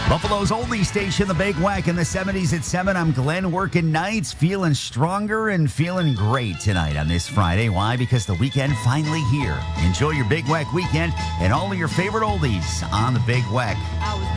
Buffalo's oldie station, the Big Wack in the 70s at 7. I'm Glenn, working nights, feeling stronger and feeling great tonight on this Friday. Why? Because the weekend finally here. Enjoy your Big Wack weekend and all of your favorite oldies on the Big Wack.